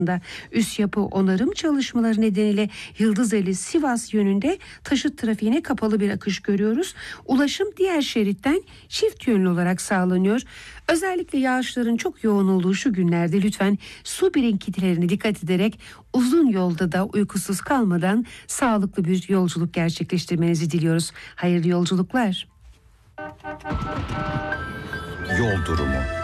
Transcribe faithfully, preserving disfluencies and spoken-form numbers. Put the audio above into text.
Üst yapı onarım çalışmaları nedeniyle Yıldızeli Sivas yönünde taşıt trafiğine kapalı bir akış görüyoruz. Ulaşım diğer şeritten çift yönlü olarak sağlanıyor. Özellikle yağışların çok yoğun olduğu şu günlerde lütfen su birikintilerine dikkat ederek uzun yolda da uykusuz kalmadan sağlıklı bir yolculuk gerçekleştirmenizi diliyoruz. Hayırlı yolculuklar. Yol durumu.